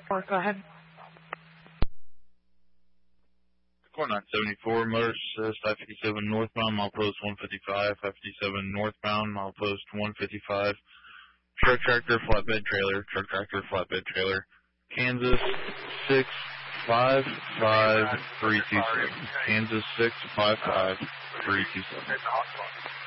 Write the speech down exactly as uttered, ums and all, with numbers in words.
four, go ahead. Core nine seventy-four, motor assist, I fifty-seven northbound, milepost one fifty-five, I fifty-seven northbound, milepost one fifty-five. Truck tractor, flatbed trailer, truck tractor, flatbed trailer. Kansas six five five three two seven. Kansas six five five three two seven.